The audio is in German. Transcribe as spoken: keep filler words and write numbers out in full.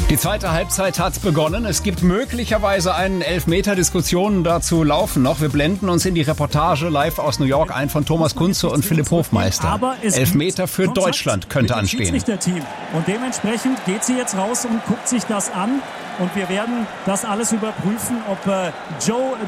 Die zweite Halbzeit hat begonnen. Es gibt möglicherweise einen Elfmeter. Diskussionen dazu laufen noch. Wir blenden uns in die Reportage live aus New York ein von Thomas Kunze und Philipp Hofmeister. Elfmeter für Deutschland könnte anstehen. Und dementsprechend geht sie jetzt raus und guckt sich das an. Und wir werden das alles überprüfen, ob äh, Joe